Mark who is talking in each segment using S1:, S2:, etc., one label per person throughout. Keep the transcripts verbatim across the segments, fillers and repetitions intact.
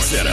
S1: Center.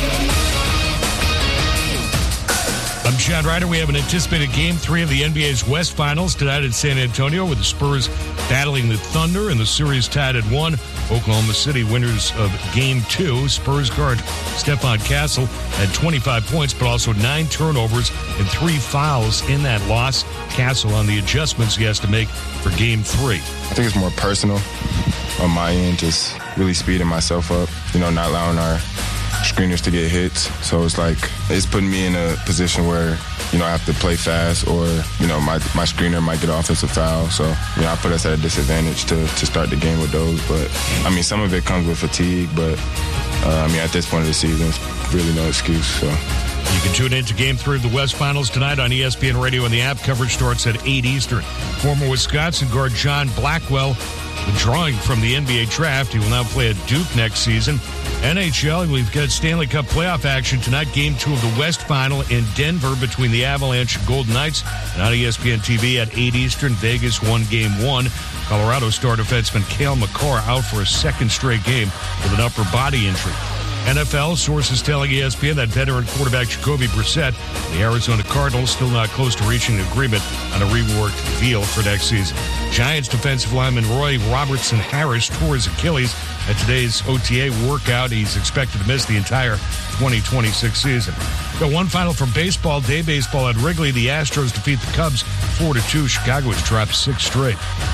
S2: I'm Chad Ryder. We have an anticipated Game three of the N B A's West Finals tonight in San Antonio with the Spurs battling the Thunder and the series tied at one. Oklahoma City winners of Game two. Spurs guard Stephon Castle had twenty-five points, but also nine turnovers and three fouls in that loss. Castle on the adjustments he has to make for Game three.
S3: I think it's more personal on my end, just really speeding myself up, you know, not allowing our screeners to get hits. So it's like, it's putting me in a position where, you know, I have to play fast or, you know, my my screener might get an offensive foul. So, you know, I put us at a disadvantage to, to start the game with those. But, I mean, some of it comes with fatigue, but, uh, I mean, at this point of the season, it's really no excuse. So.
S2: You can tune in to Game three of the West Finals tonight on E S P N Radio and the app. Coverage starts at eight Eastern. Former Wisconsin guard John Blackwell withdrawing from the N B A draft. He will now play at Duke next season. N H L, we've got Stanley Cup playoff action tonight. Game two of the West Final in Denver between the Avalanche and Golden Knights. And on E S P N T V at eight Eastern, Vegas won Game one. Colorado star defenseman Cale Makar out for a second straight game with an upper body injury. N F L sources telling E S P N that veteran quarterback Jacoby Brissett, the Arizona Cardinals, still not close to reaching an agreement on a reworked deal for next season. Giants defensive lineman Roy Robertson Harris tore his Achilles at today's O T A workout. He's expected to miss the entire twenty twenty-six season. Got one final from baseball. Day baseball at Wrigley. The Astros defeat the Cubs four to two. Chicago has dropped six straight.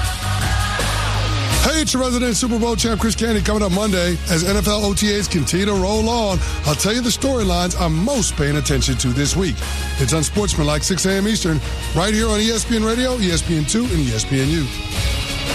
S4: Hey, it's your resident Super Bowl champ, Chris Candy, coming up Monday. As N F L O T As continue to roll on, I'll tell you the storylines I'm most paying attention to this week. It's Unsportsmanlike, six a.m. Eastern, right here on E S P N Radio, E S P N two, and E S P N U.